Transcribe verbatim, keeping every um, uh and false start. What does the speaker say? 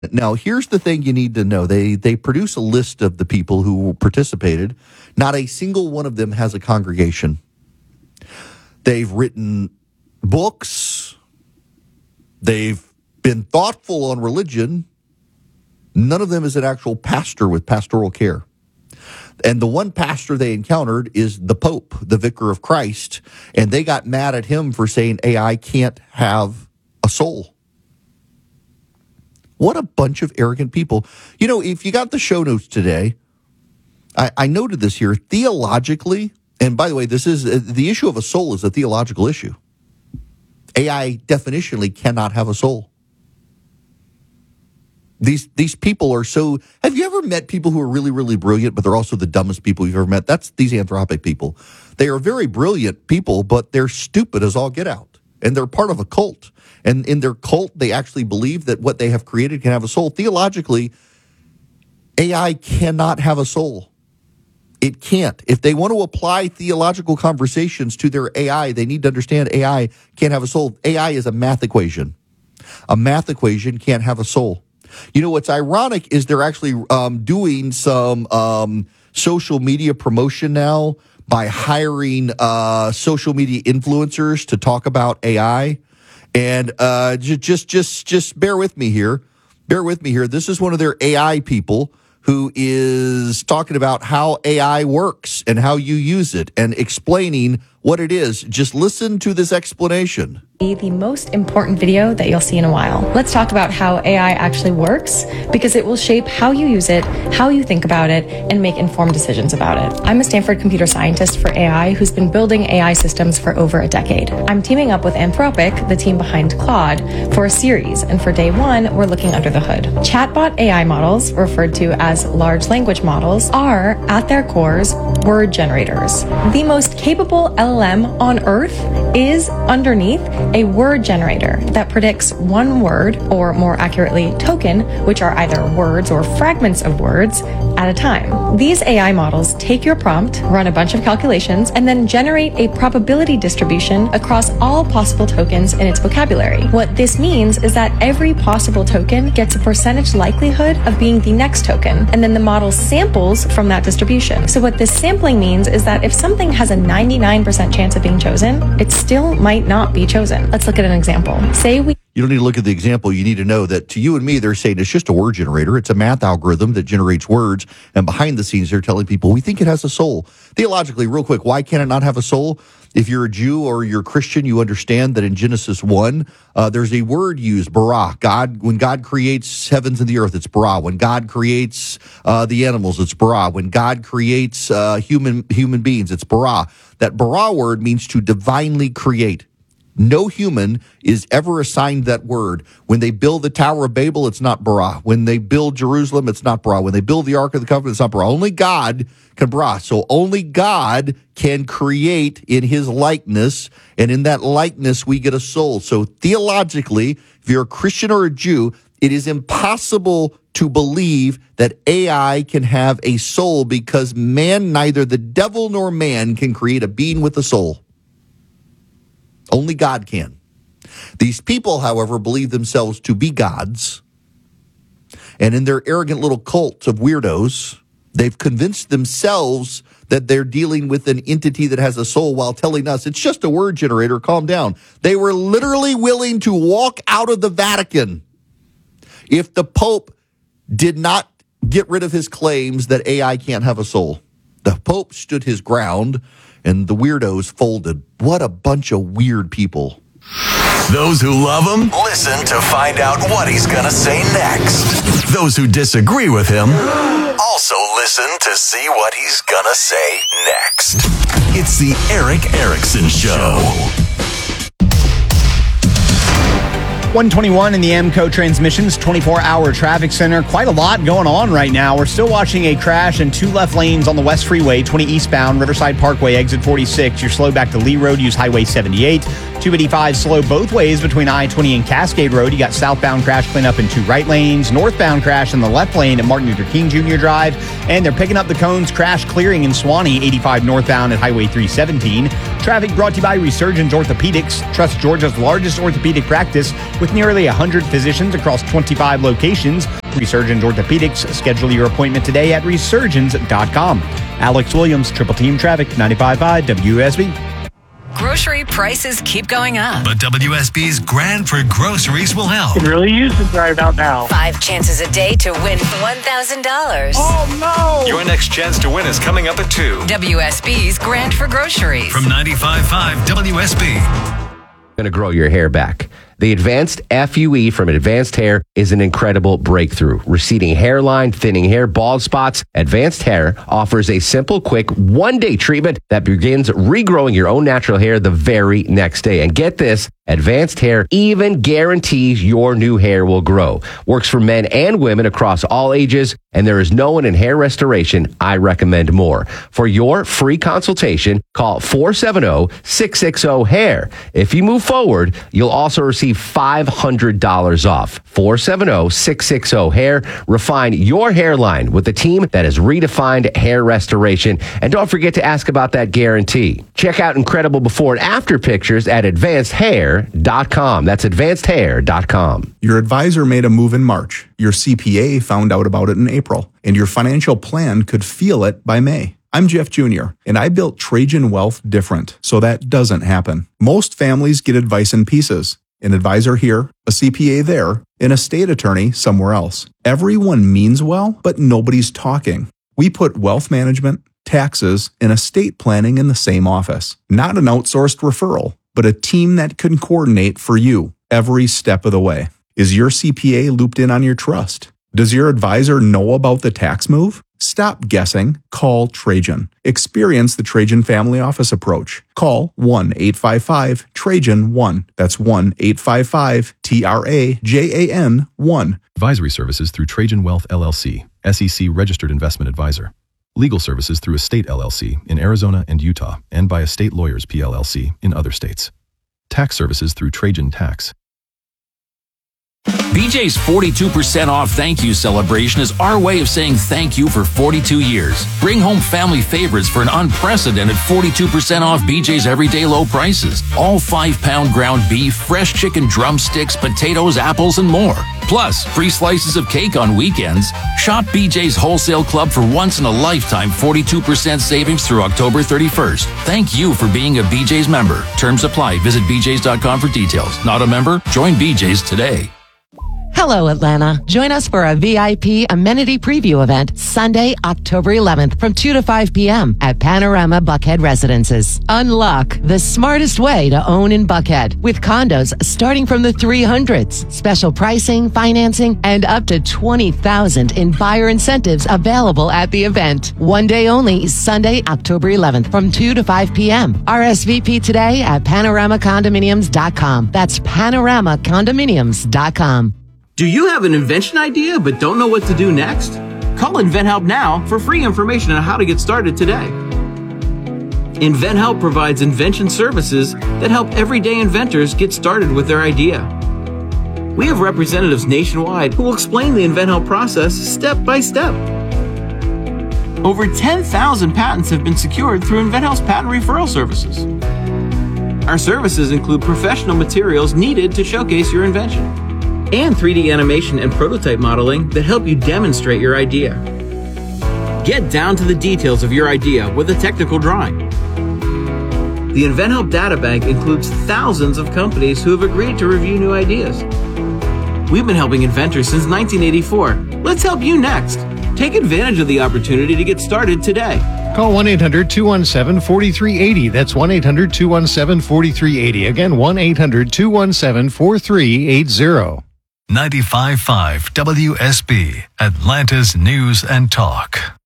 Now, here's the thing you need to know. They they produce a list of the people who participated. Not a single one of them has a congregation. They've written books. They've been thoughtful on religion. None of them is an actual pastor with pastoral care. And the one pastor they encountered is the Pope, the Vicar of Christ, and they got mad at him for saying A I can't have a soul. What a bunch of arrogant people. You know, if you got the show notes today, I, I noted this here, theologically, and by the way, this is, uh, the issue of a soul is a theological issue. A I definitionally cannot have a soul. These these people are so, have you ever met people who are really, really brilliant, but they're also the dumbest people you've ever met? That's these Anthropic people. They are very brilliant people, but they're stupid as all get out. And they're part of a cult. And in their cult, they actually believe that what they have created can have a soul. Theologically, A I cannot have a soul. It can't. If they want to apply theological conversations to their A I, they need to understand A I can't have a soul. A I is a math equation. A math equation can't have a soul. You know, what's ironic is they're actually um, doing some um, social media promotion now by hiring uh, social media influencers to talk about A I. And uh, just, just, just bear with me here. Bear with me here. This is one of their A I people who is talking about how A I works and how you use it and explaining what it is. Just listen to this explanation. The most important video that you'll see in a while. Let's talk about how A I actually works, because it will shape how you use it, how you think about it, and make informed decisions about it. I'm a Stanford computer scientist for A I who's been building A I systems for over a decade. I'm teaming up with Anthropic, the team behind Claude, for a series, and for day one, we're looking under the hood. Chatbot A I models, referred to as large language models, are, at their cores, word generators. The most capable L L M on Earth is, underneath, a word generator that predicts one word, or more accurately, token, which are either words or fragments of words, at a time. These A I models take your prompt, run a bunch of calculations, and then generate a probability distribution across all possible tokens in its vocabulary. What this means is that every possible token gets a percentage likelihood of being the next token, and then the model samples from that distribution. So what this sampling means is that if something has a ninety-nine percent chance of being chosen, it still might not be chosen. Let's look at an example. Say we You don't need to look at the example. You need to know that to you and me, they're saying it's just a word generator. It's a math algorithm that generates words. And behind the scenes, they're telling people, we think it has a soul. Theologically, real quick, why can it not have a soul? If you're a Jew or you're a Christian, you understand that in Genesis one, uh, there's a word used, bara. God, when God creates heavens and the earth, it's bara. When God creates uh, the animals, it's bara. When God creates uh, human human beings, it's bara. That bara word means to divinely create. No human is ever assigned that word. When they build the Tower of Babel, it's not bara. When they build Jerusalem, it's not bara. When they build the Ark of the Covenant, it's not bara. Only God can bara. So only God can create in his likeness, and in that likeness, we get a soul. So theologically, if you're a Christian or a Jew, it is impossible to believe that A I can have a soul, because man, neither the devil nor man, can create a being with a soul. Only God can. These people, however, believe themselves to be gods. And in their arrogant little cult of weirdos, they've convinced themselves that they're dealing with an entity that has a soul, while telling us it's just a word generator, calm down. They were literally willing to walk out of the Vatican if the Pope did not get rid of his claims that A I can't have a soul. The Pope stood his ground, and the weirdos folded. What a bunch of weird people. Those who love him, listen to find out what he's going to say next. Those who disagree with him, also listen to see what he's going to say next. It's the Erick Erickson Show. one twenty-one in the AMCO Transmissions twenty-four hour traffic center. Quite a lot going on right now. We're still watching a crash in two left lanes on the West Freeway, twenty eastbound, Riverside Parkway, exit forty-six. You're slowed back to Lee Road. Use Highway seventy-eight. two eighty-five slow both ways between I twenty and Cascade Road. You got southbound crash cleanup in two right lanes, northbound crash in the left lane at Martin Luther King Junior Drive, and they're picking up the cones crash clearing in Swanee, eighty-five northbound at Highway three seventeen. Traffic brought to you by Resurgence Orthopedics. Trust Georgia's largest orthopedic practice with nearly one hundred physicians across twenty-five locations. Resurgence Orthopedics. Schedule your appointment today at resurgence dot com. Alex Williams, Triple Team Traffic, ninety-five point five W S B. Grocery prices keep going up. But W S B's Grand for Groceries will help. Could really use the drive out now. Five chances a day to win one thousand dollars. Oh, no! Your next chance to win is coming up at two. W S B's Grand for Groceries. From ninety-five point five W S B. Going to grow your hair back. The Advanced F U E from Advanced Hair is an incredible breakthrough. Receding hairline, thinning hair, bald spots. Advanced Hair offers a simple, quick, one-day treatment that begins regrowing your own natural hair the very next day. And get this, Advanced Hair even guarantees your new hair will grow. Works for men and women across all ages, and there is no one in hair restoration I recommend more. For your free consultation, call four seven zero, six six zero, hair. If you move forward, you'll also receive five hundred dollars off. four seven zero, six six zero, hair. Refine your hairline with a team that has redefined hair restoration. And don't forget to ask about that guarantee. Check out incredible before and after pictures at advanced hair dot com. That's advanced hair dot com. Your advisor made a move in March. Your C P A found out about it in April. And your financial plan could feel it by May. I'm Jeff Junior, and I built Trajan Wealth different, so that doesn't happen. Most families get advice in pieces. An advisor here, a C P A there, an estate attorney somewhere else. Everyone means well, but nobody's talking. We put wealth management, taxes, and estate planning in the same office. Not an outsourced referral, but a team that can coordinate for you every step of the way. Is your C P A looped in on your trust? Does your advisor know about the tax move? Stop guessing. Call Trajan. Experience the Trajan Family Office approach. Call one eight five five Trajan one. That's one eight five five T R A J A N one. Advisory services through Trajan Wealth L L C, S E C registered investment advisor. Legal services through Estate L L C in Arizona and Utah, and by Estate Lawyers P L L C in other states. Tax services through Trajan Tax. B J's forty-two percent off thank you celebration is our way of saying thank you for forty-two years. Bring home family favorites for an unprecedented forty-two percent off B J's everyday low prices. All five pound ground beef, fresh chicken drumsticks, potatoes, apples, and more. Plus, free slices of cake on weekends. Shop B J's Wholesale Club for once in a lifetime forty-two percent savings through October thirty-first. Thank you for being a B J's member. Terms apply. Visit b j's dot com for details. Not a member? Join B J's today. Hello, Atlanta. Join us for a V I P amenity preview event Sunday, October eleventh from two to five p.m. at Panorama Buckhead Residences. Unlock the smartest way to own in Buckhead with condos starting from the three hundreds. Special pricing, financing, and up to twenty thousand dollars in buyer incentives available at the event. One day only, Sunday, October eleventh from two to five p.m. R S V P today at panorama condominiums dot com. That's panorama condominiums dot com. Do you have an invention idea but don't know what to do next? Call InventHelp now for free information on how to get started today. InventHelp provides invention services that help everyday inventors get started with their idea. We have representatives nationwide who will explain the InventHelp process step by step. Over ten thousand patents have been secured through InventHelp's patent referral services. Our services include professional materials needed to showcase your invention, and three D animation and prototype modeling that help you demonstrate your idea. Get down to the details of your idea with a technical drawing. The InventHelp Databank includes thousands of companies who have agreed to review new ideas. We've been helping inventors since nineteen eighty-four. Let's help you next. Take advantage of the opportunity to get started today. Call one eight hundred two one seven four three eight zero. That's one eight hundred two one seven four three eight zero. Again, one eight hundred two one seven four three eight zero. ninety-five point five W S B, Atlanta's News and Talk.